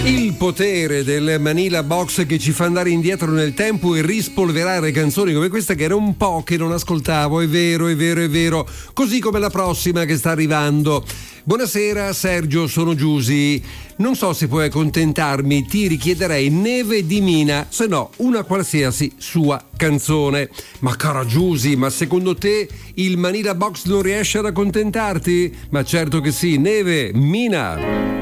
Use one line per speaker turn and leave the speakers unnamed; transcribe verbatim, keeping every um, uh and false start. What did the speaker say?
Il potere del Manila Box che ci fa andare indietro nel tempo e rispolverare canzoni come questa che era un po' che non ascoltavo, è vero, è vero, è vero, così come la prossima che sta arrivando. Buonasera Sergio, sono Giusy. Non so se puoi accontentarmi, ti richiederei Neve di Mina, se no una qualsiasi sua canzone. Ma cara Giusy, ma secondo te il Manila Box non riesce ad accontentarti? Ma certo che sì, Neve, Mina.